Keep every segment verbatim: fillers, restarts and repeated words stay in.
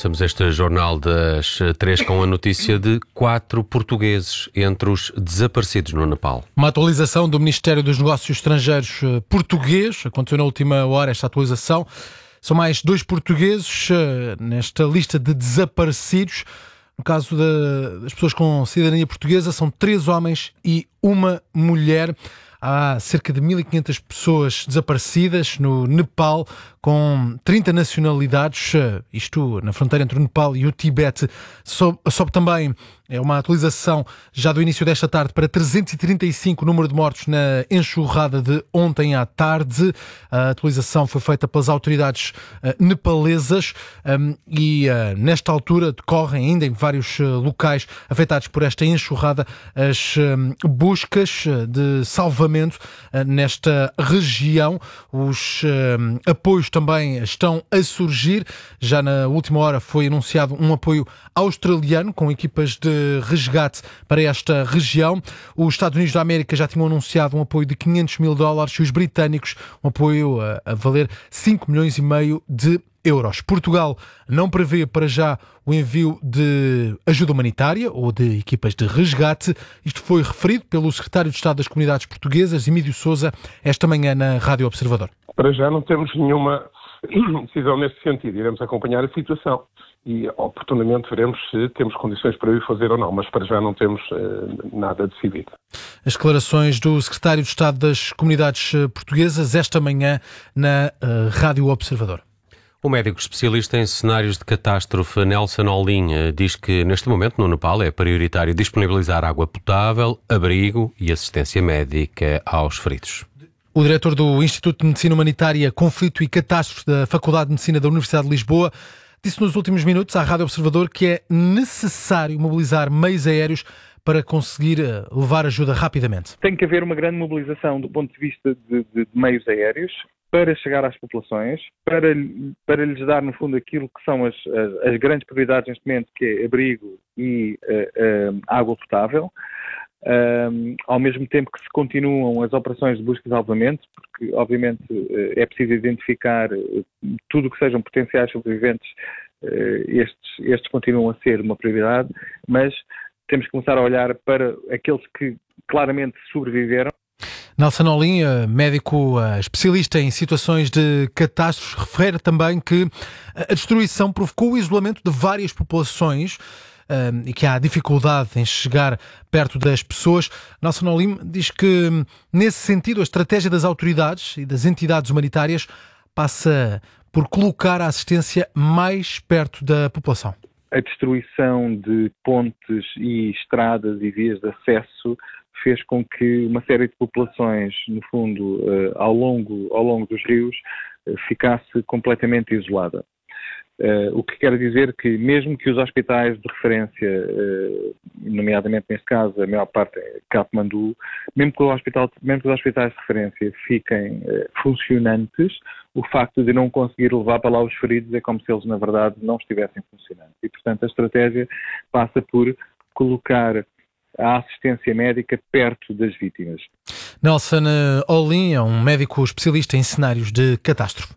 Começamos este jornal das três com a notícia de quatro portugueses entre os desaparecidos no Nepal. Uma atualização do Ministério dos Negócios Estrangeiros português. Aconteceu na última hora esta atualização. São mais dois portugueses nesta lista de desaparecidos. No caso de, das pessoas com cidadania portuguesa, são três homens e uma mulher. Há cerca de mil e quinhentas pessoas desaparecidas no Nepal, com trinta nacionalidades, isto na fronteira entre o Nepal e o Tibete. Sobe, sobe também, é uma atualização já do início desta tarde, para trezentos e trinta e cinco o número de mortos na enxurrada de ontem à tarde. A atualização foi feita pelas autoridades uh, nepalesas um, e uh, nesta altura decorrem ainda em vários uh, locais afetados por esta enxurrada as um, buscas de salvamento uh, nesta região. Os uh, apoios também estão a surgir. Já na última hora foi anunciado um apoio australiano com equipas de resgate para esta região. Os Estados Unidos da América já tinham anunciado um apoio de quinhentos mil dólares e os britânicos um apoio a, a valer cinco milhões e meio de euros. Portugal não prevê para já o envio de ajuda humanitária ou de equipas de resgate. Isto foi referido pelo secretário de Estado das Comunidades Portuguesas, Emílio Sousa, esta manhã na Rádio Observador. Para já não temos nenhuma decisão nesse sentido. Iremos acompanhar a situação e oportunamente veremos se temos condições para o fazer ou não, mas para já não temos uh, nada decidido. As declarações do secretário de Estado das Comunidades Portuguesas esta manhã na uh, Rádio Observador. O médico especialista em cenários de catástrofe, Nelson Olim, diz que neste momento no Nepal é prioritário disponibilizar água potável, abrigo e assistência médica aos feridos. O diretor do Instituto de Medicina Humanitária, Conflito e Catástrofe da Faculdade de Medicina da Universidade de Lisboa disse nos últimos minutos à Rádio Observador que é necessário mobilizar meios aéreos para conseguir levar ajuda rapidamente. Tem que haver uma grande mobilização do ponto de vista de, de, de meios aéreos para chegar às populações, para, para lhes dar, no fundo, aquilo que são as, as, as grandes prioridades neste momento, que é abrigo e uh, uh, água potável. Um, ao mesmo tempo que se continuam as operações de busca e salvamento, porque obviamente é preciso identificar tudo o que sejam potenciais sobreviventes, estes, estes continuam a ser uma prioridade, mas temos que começar a olhar para aqueles que claramente sobreviveram. Nelson Olim, médico especialista em situações de catástrofes, refere também que a destruição provocou o isolamento de várias populações e que há dificuldade em chegar perto das pessoas. Nelson Olim diz que, nesse sentido, a estratégia das autoridades e das entidades humanitárias passa por colocar a assistência mais perto da população. A destruição de pontes e estradas e vias de acesso fez com que uma série de populações, no fundo, ao longo, ao longo dos rios, ficasse completamente isolada. Uh, o que quer dizer que, mesmo que os hospitais de referência, uh, nomeadamente neste caso, a maior parte é Katmandu, mesmo que, o hospital, mesmo que os hospitais de referência fiquem uh, funcionantes, o facto de não conseguir levar para lá os feridos é como se eles, na verdade, não estivessem funcionantes. E, portanto, a estratégia passa por colocar a assistência médica perto das vítimas. Nelson Olim é um médico especialista em cenários de catástrofe.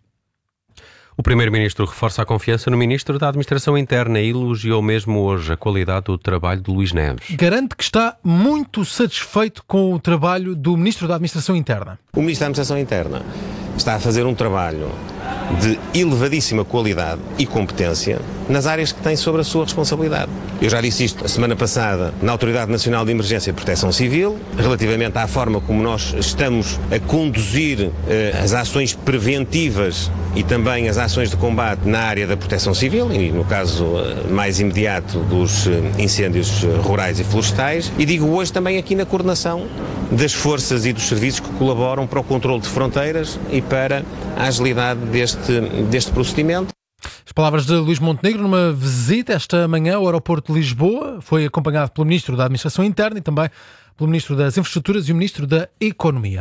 O Primeiro-Ministro reforça a confiança no Ministro da Administração Interna e elogiou mesmo hoje a qualidade do trabalho de Luís Neves. Garante que está muito satisfeito com o trabalho do Ministro da Administração Interna. O Ministro da Administração Interna está a fazer um trabalho de elevadíssima qualidade e competência nas áreas que tem sobre a sua responsabilidade. Eu já disse isto a semana passada na Autoridade Nacional de Emergência e Proteção Civil, relativamente à forma como nós estamos a conduzir eh, as ações preventivas e também as ações de combate na área da proteção civil e, no caso eh, mais imediato, dos eh, incêndios rurais e florestais. E digo hoje também aqui na coordenação das forças e dos serviços que colaboram para o controle de fronteiras e para a agilidade deste, deste procedimento. As palavras de Luís Montenegro numa visita esta manhã ao aeroporto de Lisboa. Foi acompanhado pelo Ministro da Administração Interna e também pelo Ministro das Infraestruturas e o Ministro da Economia.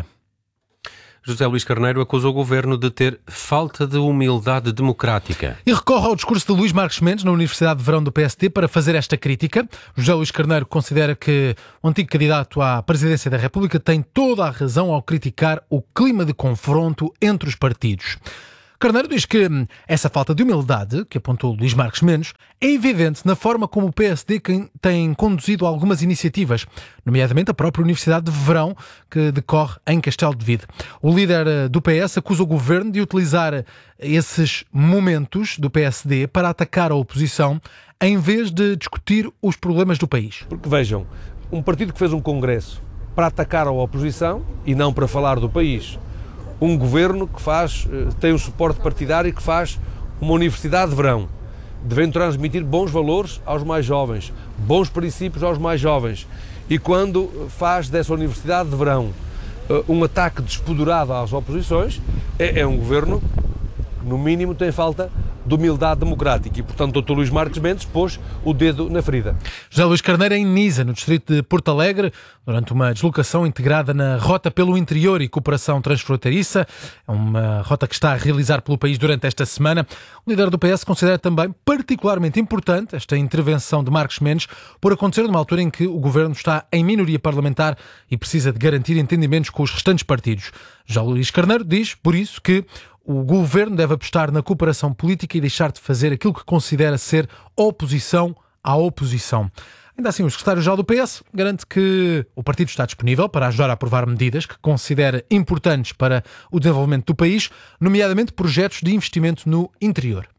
José Luís Carneiro acusa o Governo de ter falta de humildade democrática. E recorre ao discurso de Luís Marques Mendes na Universidade de Verão do P S D para fazer esta crítica. José Luís Carneiro considera que o antigo candidato à presidência da República tem toda a razão ao criticar o clima de confronto entre os partidos. Carneiro diz que essa falta de humildade, que apontou Luís Marques Mendes, é evidente na forma como o P S D tem conduzido algumas iniciativas, nomeadamente a própria Universidade de Verão, que decorre em Castelo de Vide. O líder do P S acusa o governo de utilizar esses momentos do P S D para atacar a oposição, em vez de discutir os problemas do país. Porque vejam, um partido que fez um congresso para atacar a oposição e não para falar do país. Um governo que faz, tem um suporte partidário e que faz uma universidade de verão, devendo transmitir bons valores aos mais jovens, bons princípios aos mais jovens. E quando faz dessa universidade de verão um ataque despoderado às oposições, é, é um governo que, no mínimo, tem falta de humildade democrática e, portanto, o doutor Luís Marques Mendes pôs o dedo na ferida. José Luís Carneiro em Nisa, no distrito de Porto Alegre, durante uma deslocação integrada na Rota pelo Interior e Cooperação Transfronteiriça, é uma rota que está a realizar pelo país durante esta semana. O líder do P S considera também particularmente importante esta intervenção de Marques Mendes por acontecer numa altura em que o governo está em minoria parlamentar e precisa de garantir entendimentos com os restantes partidos. José Luís Carneiro diz, por isso, que o governo deve apostar na cooperação política e deixar de fazer aquilo que considera ser oposição à oposição. Ainda assim, o secretário-geral do P S garante que o partido está disponível para ajudar a aprovar medidas que considera importantes para o desenvolvimento do país, nomeadamente projetos de investimento no interior.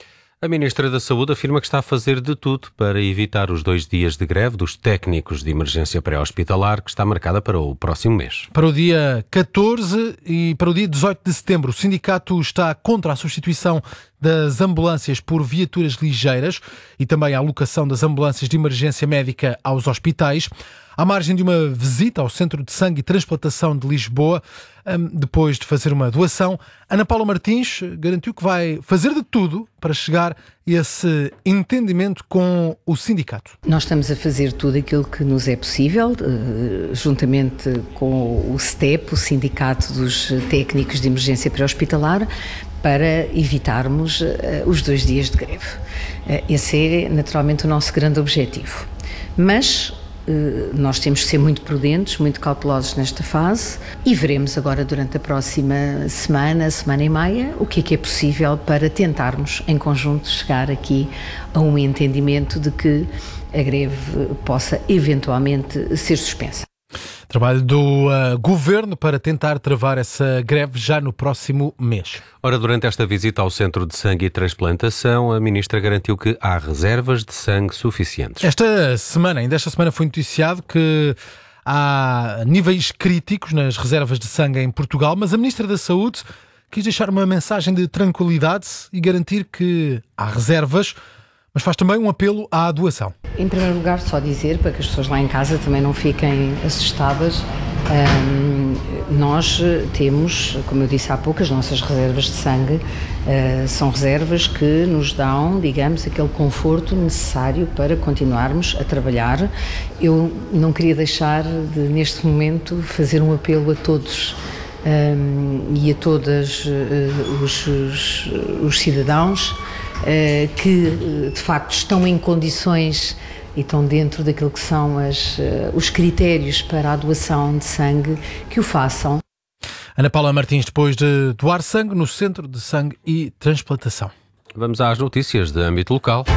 A Ministra da Saúde afirma que está a fazer de tudo para evitar os dois dias de greve dos técnicos de emergência pré-hospitalar, que está marcada para o próximo mês. Para o dia catorze e para o dia dezoito de setembro, o sindicato está contra a substituição das ambulâncias por viaturas ligeiras e também a alocação das ambulâncias de emergência médica aos hospitais. À margem de uma visita ao Centro de Sangue e Transplantação de Lisboa, depois de fazer uma doação, Ana Paula Martins garantiu que vai fazer de tudo para chegar a esse entendimento com o sindicato. Nós estamos a fazer tudo aquilo que nos é possível, juntamente com o S T E P, o Sindicato dos Técnicos de Emergência Pré-Hospitalar, para evitarmos os dois dias de greve. Esse é naturalmente o nosso grande objetivo. Mas nós temos que ser muito prudentes, muito cautelosos nesta fase e veremos agora durante a próxima semana, semana e meia, o que é que é possível para tentarmos em conjunto chegar aqui a um entendimento de que a greve possa eventualmente ser suspensa. Trabalho do uh, Governo para tentar travar essa greve já no próximo mês. Ora, durante esta visita ao Centro de Sangue e Transplantação, a Ministra garantiu que há reservas de sangue suficientes. Esta semana, ainda esta semana foi noticiado que há níveis críticos nas reservas de sangue em Portugal, mas a Ministra da Saúde quis deixar uma mensagem de tranquilidade e garantir que há reservas, mas faz também um apelo à doação. Em primeiro lugar, só dizer, para que as pessoas lá em casa também não fiquem assustadas, um, nós temos, como eu disse há pouco, as nossas reservas de sangue uh, são reservas que nos dão, digamos, aquele conforto necessário para continuarmos a trabalhar. Eu não queria deixar de, neste momento, fazer um apelo a todos um, e a todos uh, os, os, os cidadãos Uh, que de facto estão em condições e estão dentro daquilo que são as, uh, os critérios para a doação de sangue, que o façam. Ana Paula Martins, depois de doar sangue no Centro de Sangue e Transplantação. Vamos às notícias de âmbito local.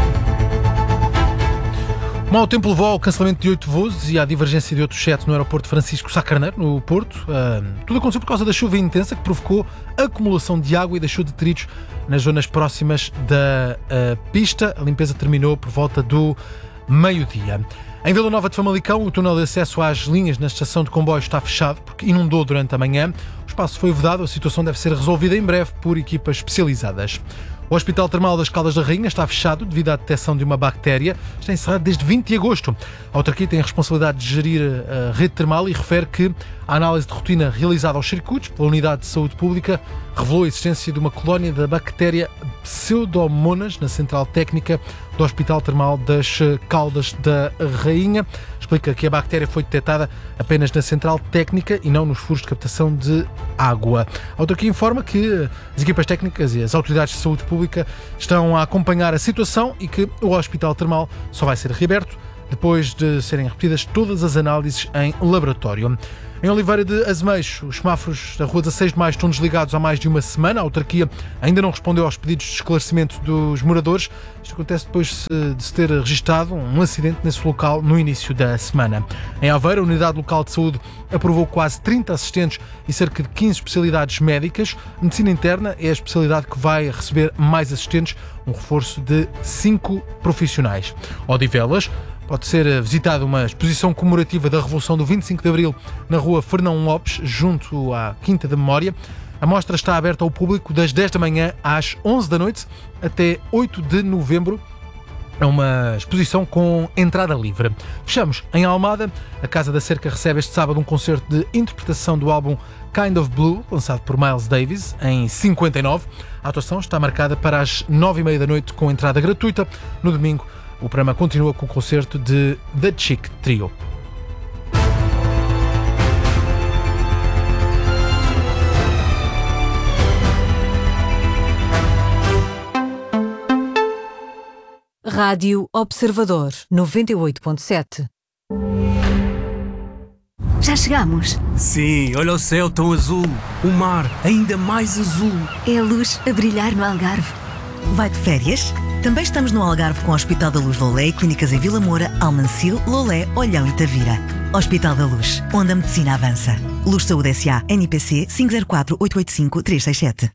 O mau tempo levou ao cancelamento de oito voos e à divergência de outros sete no aeroporto Francisco Sá Carneiro, no Porto. Uh, tudo aconteceu por causa da chuva intensa que provocou acumulação de água e deixou detritos nas zonas próximas da uh, pista. A limpeza terminou por volta do meio-dia. Em Vila Nova de Famalicão, o túnel de acesso às linhas na estação de comboios está fechado porque inundou durante a manhã. O espaço foi vedado, a situação deve ser resolvida em breve por equipas especializadas. O Hospital Termal das Caldas da Rainha está fechado devido à detecção de uma bactéria. Está encerrado desde vinte de agosto. A autarquia tem a responsabilidade de gerir a rede termal e refere que a análise de rotina realizada aos circuitos pela Unidade de Saúde Pública revelou a existência de uma colónia da bactéria Pseudomonas na central técnica do Hospital Termal das Caldas da Rainha. Explica que a bactéria foi detectada apenas na central técnica e não nos furos de captação de água. A autarquia informa que as equipas técnicas e as autoridades de saúde pública estão a acompanhar a situação e que o Hospital Termal só vai ser reaberto depois de serem repetidas todas as análises em laboratório. Em Oliveira de Azemeixo, os semáforos da Rua dezasseis de Maio estão desligados há mais de uma semana. A autarquia ainda não respondeu aos pedidos de esclarecimento dos moradores. Isto acontece depois de se ter registado um acidente nesse local no início da semana. Em Aveiro, a Unidade Local de Saúde aprovou quase trinta assistentes e cerca de quinze especialidades médicas. Medicina interna é a especialidade que vai receber mais assistentes, um reforço de cinco profissionais. Odivelas, pode ser visitada uma exposição comemorativa da Revolução do vinte e cinco de Abril na Rua Fernão Lopes, junto à Quinta da Memória. A mostra está aberta ao público das dez da manhã às onze da noite até oito de novembro. É uma exposição com entrada livre. Fechamos em Almada. A Casa da Cerca recebe este sábado um concerto de interpretação do álbum Kind of Blue, lançado por Miles Davis, em cinquenta e nove. A atuação está marcada para as nove e meia da noite, com entrada gratuita. No domingo, o programa continua com o concerto de The Chic Trio. Rádio Observador noventa e oito ponto sete. Já chegamos? Sim, olha o céu tão azul, o mar ainda mais azul. É a luz a brilhar no Algarve. Vai de férias? Também estamos no Algarve com o Hospital da Luz Lolé e clínicas em Vila Moura, Almancil, Lolé, Olhão e Tavira. Hospital da Luz, onde a medicina avança. Luz Saúde S A, N I P C cinco zero quatro oito oito cinco três seis sete.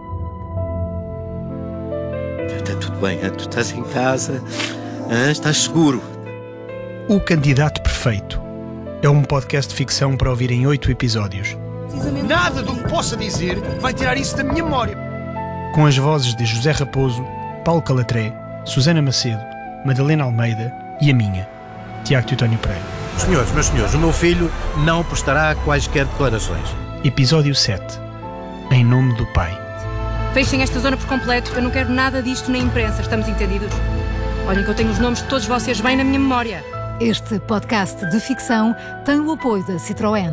Está tudo bem, tu estás em casa, estás seguro. O Candidato Perfeito é um podcast de ficção para ouvir em oito episódios. Nada do que possa dizer vai tirar isso da minha memória. Com as vozes de José Raposo, Paulo Calatré, Susana Macedo, Madalena Almeida e a minha, Tiago Teutónio Pereira. Senhores, meus senhores, o meu filho não prestará quaisquer declarações. Episódio sete. Em nome do Pai. Fechem esta zona por completo. Eu não quero nada disto na imprensa. Estamos entendidos? Olhem que eu tenho os nomes de todos vocês bem na minha memória. Este podcast de ficção tem o apoio da Citroën.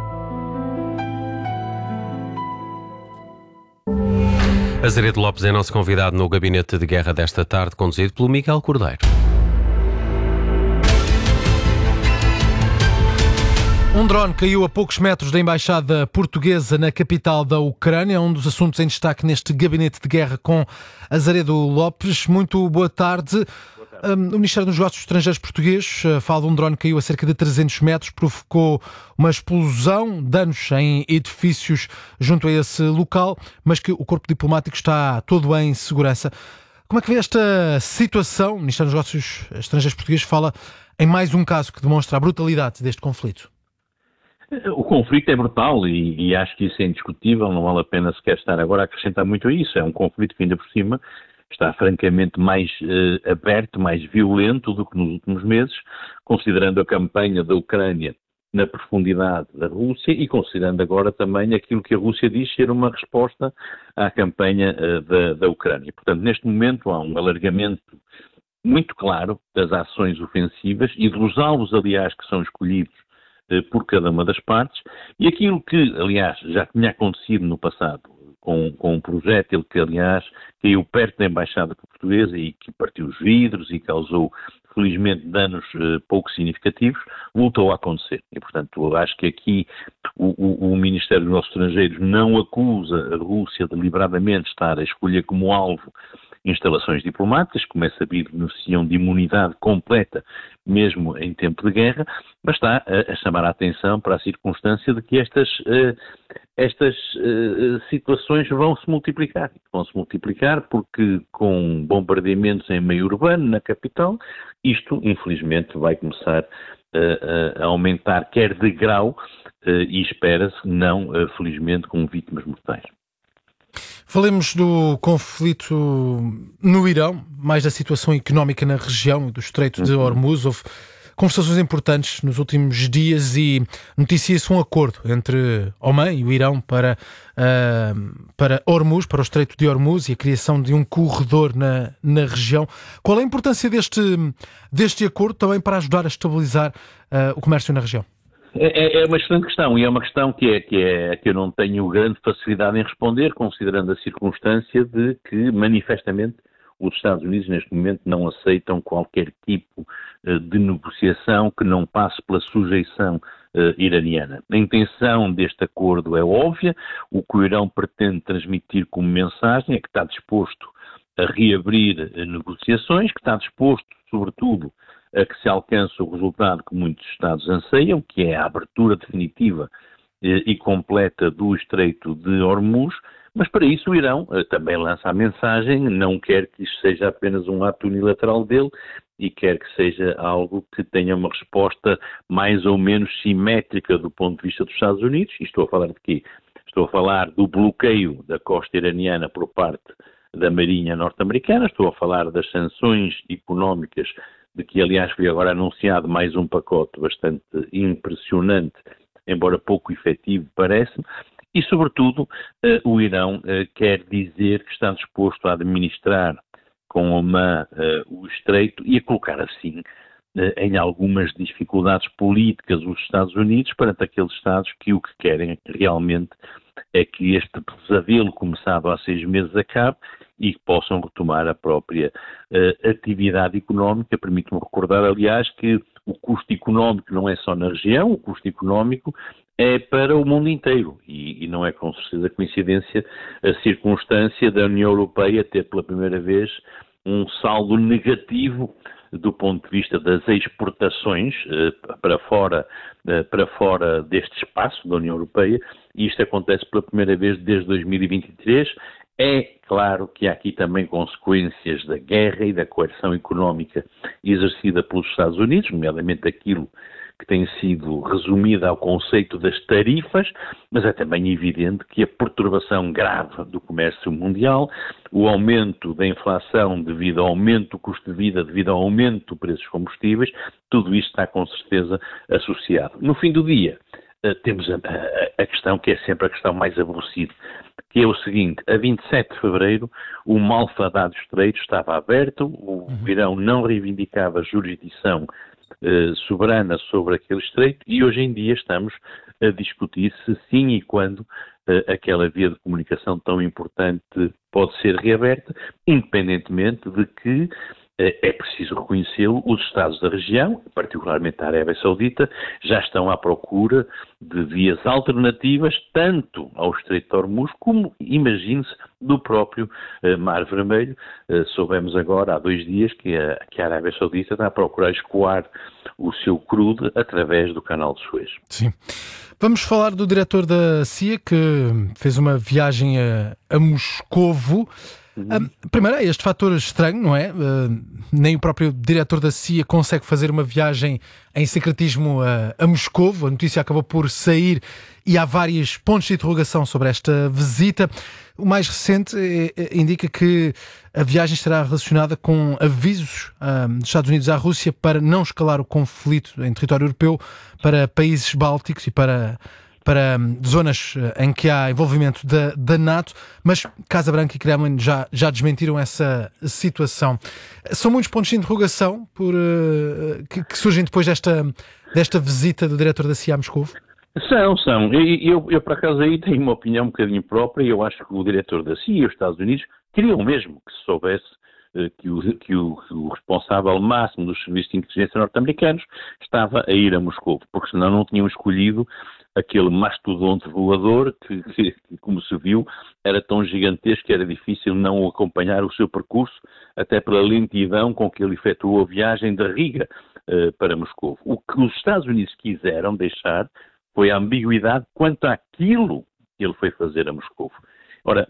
Azeredo Lopes é nosso convidado no Gabinete de Guerra desta tarde, conduzido pelo Miguel Cordeiro. Um drone caiu a poucos metros da embaixada portuguesa na capital da Ucrânia, um dos assuntos em destaque neste Gabinete de Guerra com Azeredo Lopes. Muito boa tarde. O Ministério dos Negócios Estrangeiros português fala de um drone que caiu a cerca de trezentos metros, provocou uma explosão, danos em edifícios junto a esse local, mas que o corpo diplomático está todo em segurança. Como é que vê esta situação? O Ministério dos Negócios Estrangeiros português fala em mais um caso que demonstra a brutalidade deste conflito. O conflito é brutal e, e acho que isso é indiscutível, não vale a pena sequer estar agora a acrescentar muito a isso. É um conflito que ainda por cima está francamente mais eh, aberto, mais violento do que nos últimos meses, considerando a campanha da Ucrânia na profundidade da Rússia e considerando agora também aquilo que a Rússia diz ser uma resposta à campanha eh, da, da Ucrânia. Portanto, neste momento há um alargamento muito claro das ações ofensivas e dos alvos, aliás, que são escolhidos por cada uma das partes, e aquilo que, aliás, já tinha acontecido no passado, com, com um projétil que, aliás, caiu perto da Embaixada Portuguesa e que partiu os vidros e causou, felizmente, danos eh, pouco significativos, voltou a acontecer. E, portanto, eu acho que aqui o, o, o Ministério dos Negócios Estrangeiros não acusa a Rússia deliberadamente de estar a escolher como alvo instalações diplomáticas, como é sabido, beneficiam de imunidade completa, mesmo em tempo de guerra, mas está a, a chamar a atenção para a circunstância de que estas, uh, estas uh, situações vão se multiplicar. Vão se multiplicar porque, com bombardeamentos em meio urbano, na capital, isto, infelizmente, vai começar uh, a aumentar, quer de grau, uh, e espera-se, não, uh, felizmente, com vítimas mortais. Falemos do conflito no Irão, mais da situação económica na região, do Estreito de Hormuz. Houve conversações importantes nos últimos dias e noticia-se um acordo entre Omã e o Irão para, uh, para Hormuz, para o Estreito de Hormuz, e a criação de um corredor na, na região. Qual é a importância deste, deste acordo também para ajudar a estabilizar uh, o comércio na região? É, é uma excelente questão, e é uma questão que, é, que, é, que eu não tenho grande facilidade em responder, considerando a circunstância de que, manifestamente, os Estados Unidos neste momento não aceitam qualquer tipo uh, de negociação que não passe pela sujeição uh, iraniana. A intenção deste acordo é óbvia, o que o Irão pretende transmitir como mensagem é que está disposto a reabrir uh, negociações, que está disposto, sobretudo, a que se alcance o resultado que muitos Estados anseiam, que é a abertura definitiva e completa do Estreito de Hormuz, mas para isso o Irão uh, também lança a mensagem, não quer que isto seja apenas um ato unilateral dele e quer que seja algo que tenha uma resposta mais ou menos simétrica do ponto de vista dos Estados Unidos. E estou a falar de quê? Estou a falar do bloqueio da costa iraniana por parte da Marinha norte-americana, estou a falar das sanções económicas, de que aliás foi agora anunciado mais um pacote bastante impressionante, embora pouco efetivo, parece-me, e, sobretudo, eh, o Irão eh, quer dizer que está disposto a administrar com Oman eh, o Estreito e a colocar, assim, eh, em algumas dificuldades políticas os Estados Unidos perante aqueles Estados que o que querem realmente é que este pesadelo começado há seis meses acabe e que possam retomar a própria uh, atividade económica. Permite-me recordar, aliás, que o custo económico não é só na região, o custo económico é para o mundo inteiro e, e não é com certeza coincidência a circunstância da União Europeia ter pela primeira vez um saldo negativo do ponto de vista das exportações uh, para fora, uh, para fora deste espaço da União Europeia, e isto acontece pela primeira vez desde dois mil e vinte e três. É claro que há aqui também consequências da guerra e da coerção económica exercida pelos Estados Unidos, nomeadamente aquilo que tem sido resumida ao conceito das tarifas, mas é também evidente que a perturbação grave do comércio mundial, o aumento da inflação devido ao aumento do custo de vida, devido ao aumento do preço dos combustíveis, tudo isto está com certeza associado. No fim do dia, temos a, a, a questão que é sempre a questão mais aborrecida, que é o seguinte: a vinte e sete de fevereiro o malfadado Estreito estava aberto, o Irão não reivindicava jurisdição eh, soberana sobre aquele Estreito e hoje em dia estamos a discutir se sim e quando eh, aquela via de comunicação tão importante pode ser reaberta, independentemente de que é preciso reconhecê-lo, os Estados da região, particularmente a Arábia Saudita, já estão à procura de vias alternativas, tanto ao Estreito de Hormuz, como, imagine-se, do próprio uh, Mar Vermelho. Uh, soubemos agora, há dois dias, que a, que a Arábia Saudita está a procurar escoar o seu crude através do Canal de Suez. Sim. Vamos falar do diretor da C I A, que fez uma viagem a, a Moscovo. Uhum. Uh, primeiro, é este fator estranho, não é? Uh, nem o próprio diretor da C I A consegue fazer uma viagem em secretismo a, a Moscovo. A notícia acabou por sair e há vários pontos de interrogação sobre esta visita. O mais recente é, é, indica que a viagem estará relacionada com avisos uh, dos Estados Unidos à Rússia para não escalar o conflito em território europeu para países bálticos e para... para zonas em que há envolvimento da, da NATO, mas Casa Branca e Kremlin já, já desmentiram essa situação. São muitos pontos de interrogação por, uh, que, que surgem depois desta, desta visita do diretor da C I A a Moscou? São, são. E eu, eu, por acaso, aí tenho uma opinião um bocadinho própria e eu acho que o diretor da C I A e os Estados Unidos queriam mesmo que se soubesse uh, que, o, que, o, que o responsável máximo dos serviços de inteligência norte-americanos estava a ir a Moscou, porque senão não tinham escolhido aquele mastodonte voador que, que, que, como se viu, era tão gigantesco que era difícil não acompanhar o seu percurso, até pela lentidão com que ele efetuou a viagem de Riga uh, para Moscou. O que os Estados Unidos quiseram deixar foi a ambiguidade quanto àquilo que ele foi fazer a Moscou. Ora,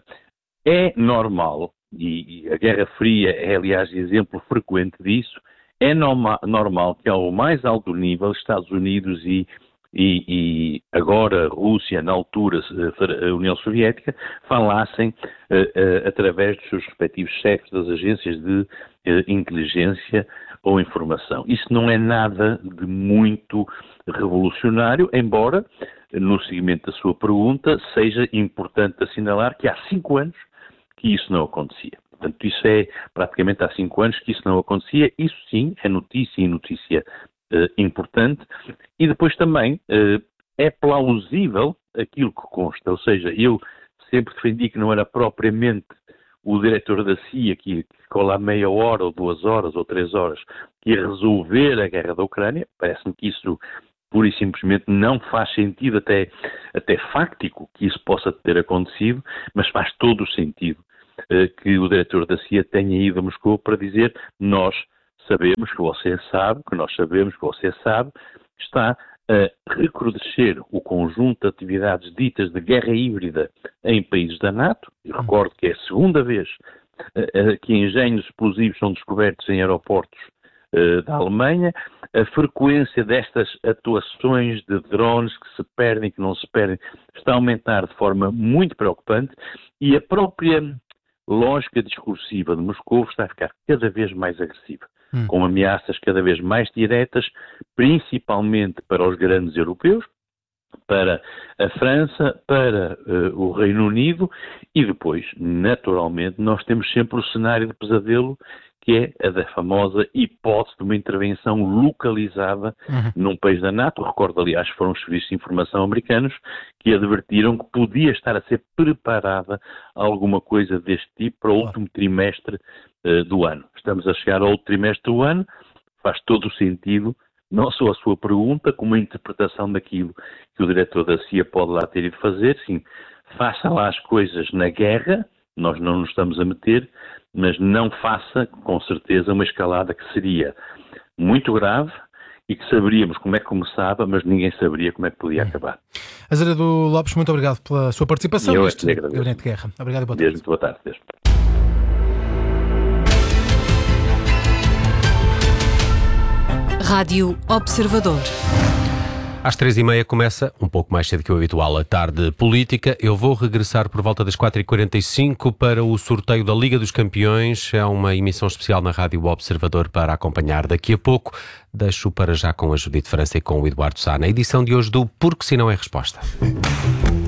é normal, e, e a Guerra Fria é, aliás, exemplo frequente disso, é norma, normal que ao mais alto nível, Estados Unidos e E, e agora a Rússia, na altura a União Soviética, falassem uh, uh, através dos seus respectivos chefes das agências de uh, inteligência ou informação. Isso não é nada de muito revolucionário, embora, no seguimento da sua pergunta, seja importante assinalar que há cinco anos que isso não acontecia. Portanto, isso é praticamente há cinco anos que isso não acontecia. Isso sim é notícia e notícia Uh, importante, e depois também uh, é plausível aquilo que consta, ou seja, eu sempre defendi que não era propriamente o diretor da C I A, que ficou lá meia hora, ou duas horas, ou três horas, que ia resolver a guerra da Ucrânia. Parece-me que isso, pura e simplesmente, não faz sentido, até, até fáctico, que isso possa ter acontecido, mas faz todo o sentido uh, que o diretor da C I A tenha ido a Moscou para dizer: nós sabemos que você sabe, que nós sabemos que você sabe, está a recrudescer o conjunto de atividades ditas de guerra híbrida em países da NATO. Eu recordo que é a segunda vez uh, que engenhos explosivos são descobertos em aeroportos uh, da Alemanha. A frequência destas atuações de drones que se perdem, que não se perdem, está a aumentar de forma muito preocupante, e a própria lógica discursiva de Moscou está a ficar cada vez mais agressiva, hum. com ameaças cada vez mais diretas, principalmente para os grandes europeus, para a França, para uh, o Reino Unido, e depois, naturalmente, nós temos sempre o cenário de pesadelo, que é a da famosa hipótese de uma intervenção localizada uhum. num país da NATO. Recordo, aliás, foram os serviços de informação americanos que advertiram que podia estar a ser preparada alguma coisa deste tipo para o último trimestre uh, do ano. Estamos a chegar ao último trimestre do ano, faz todo o sentido, não só a sua pergunta, como a interpretação daquilo que o diretor da C I A pode lá ter ido fazer. Sim, faça lá as coisas na guerra, nós não nos estamos a meter, mas não faça, com certeza, uma escalada que seria muito grave e que saberíamos como é que começava, mas ninguém saberia como é que podia acabar. Azeredo Lopes, muito obrigado pela sua participação neste Gabinete de Guerra. Obrigado e boa tarde. Desde muito boa tarde. Desde. Rádio Observador. Às três e meia começa, um pouco mais cedo que o habitual, a tarde política. Eu vou regressar por volta das quatro e quarenta e cinco para o sorteio da Liga dos Campeões. É uma emissão especial na Rádio Observador para acompanhar daqui a pouco. Deixo para já com a Judite França e com o Eduardo Sá na edição de hoje do Porque Se Não É Resposta.